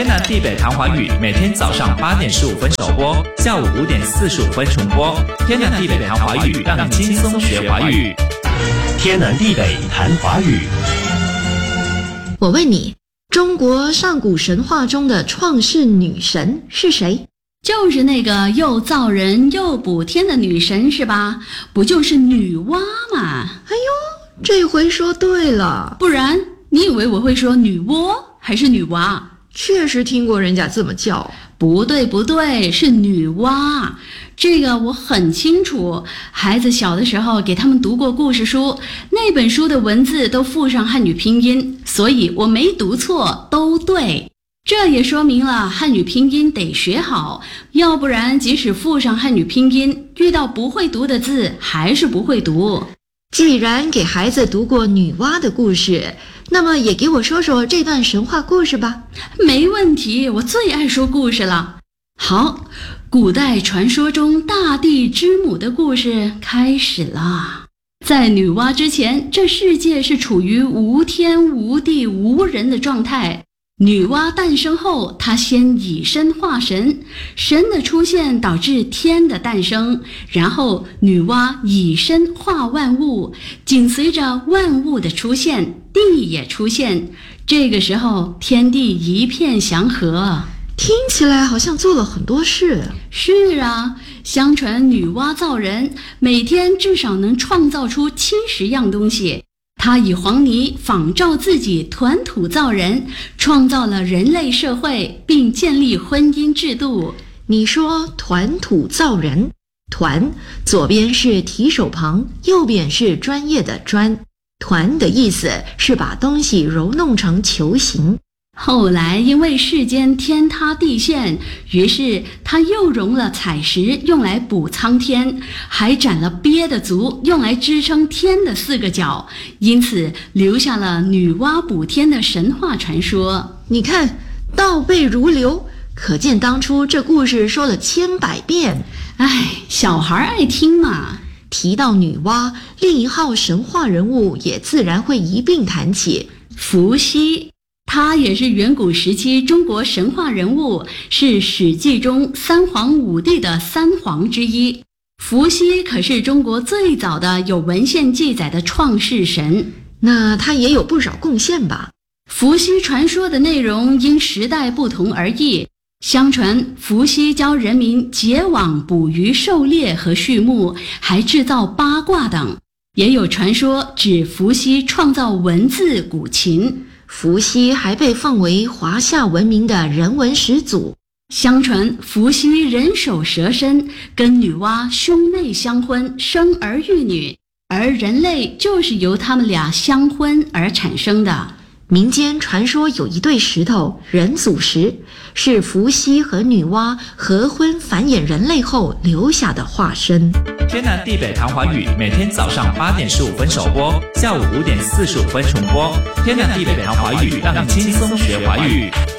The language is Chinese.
天南地北谈华语，每天早上8点15分首播，下午5点45分重播。天南地北谈华语，让你轻松学华语。 天南地北谈华语。 我问你，中国上古神话中的创世女神是谁？ 就是那个又造人又补天的女神是吧？不就是女娲吗？ 哎呦，这回说对了。 不然你以为我会说女娲还是女娲？ 确实听过人家这么叫。 不对，是女娲。这个我很清楚，孩子小的时候给他们读过故事书，那本书的文字都附上汉语拼音，所以我没读错，都对。这也说明了汉语拼音得学好，要不然即使附上汉语拼音，遇到不会读的字还是不会读。 既然给孩子读过女娲的故事，那么也给我说说这段神话故事吧。 没问题，我最爱说故事了。好，古代传说中大地之母的故事开始了。在女娲之前，这世界是处于无天无地无人的状态。女娲诞生后，她先以身化神，神的出现导致天的诞生，然后女娲以身化万物，紧随着万物的出现，地也出现。这个时候，天地一片祥和。 听起来好像做了很多事。 是啊，相传女娲造人，每天至少能创造出70样东西。她以黄泥仿照自己团土造人，创造了人类社会，并建立婚姻制度。 你说团土造人，团左边是提手旁，右边是专业的专。团的意思是把东西揉弄成球形。 后来因为世间天塌地陷，于是他又融了采石用来补苍天，还斩了鳖的足用来支撑天的4个角，因此留下了女娲补天的神话传说。 你看，倒背如流，可见当初这故事说了千百遍。 小孩爱听嘛。 提到女娲，另一号神话人物也自然会一并谈起。 伏羲，他也是远古时期中国神话人物，是史记中3皇5帝的3皇之一。伏羲可是中国最早的有文献记载的创世神。 那他也有不少贡献吧？ 伏羲传说的内容因时代不同而异。相传伏羲教人民结网捕鱼狩猎和畜牧，还制造八卦等。也有传说指伏羲创造文字古琴。 伏羲还被奉为华夏文明的人文始祖。 相传伏羲人首蛇身，跟女娲兄妹相婚，生儿育女，而人类就是由他们俩相婚而产生的。 民间传说有一对石头人祖石，是伏羲和女娲合婚繁衍人类后留下的化身。 天南地北谈华语，每天早上8点15分首播，下午5点45分重播。天南地北谈华语，让你轻松学华语。